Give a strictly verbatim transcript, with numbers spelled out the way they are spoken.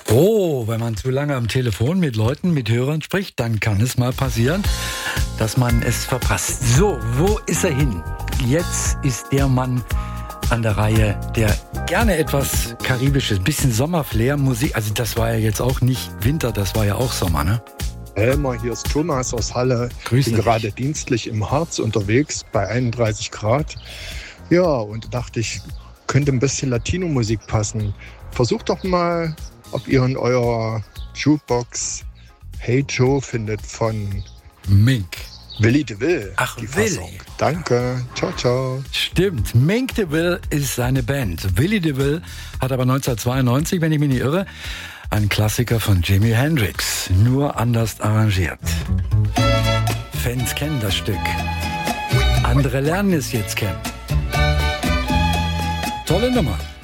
Oh, wenn man zu lange am Telefon mit Leuten, mit Hörern spricht, dann kann es mal passieren, dass man es verpasst. So, wo ist er hin? Jetzt ist der Mann an der Reihe, der gerne etwas Karibisches, bisschen Sommerflair, Musik, also das war ja jetzt auch nicht Winter, das war ja auch Sommer, ne? Elmar, hier ist Thomas aus Halle. Grüß Bin dich. gerade dienstlich im Harz unterwegs bei einunddreißig Grad. Ja, und dachte ich, könnte ein bisschen Latino-Musik passen. Versucht doch mal, ob ihr in eurer Jukebox Hey Joe findet von Mink. Willy DeVille. Ach, die Willy. Fassung. Danke. Ciao, ciao. Stimmt, Mink DeVille ist seine Band. Willy DeVille hat aber neunzehnhundertzweiundneunzig, wenn ich mich nicht irre, einen Klassiker von Jimi Hendrix, nur anders arrangiert. Fans kennen das Stück. Andere lernen es jetzt kennen. Tolle Nummer.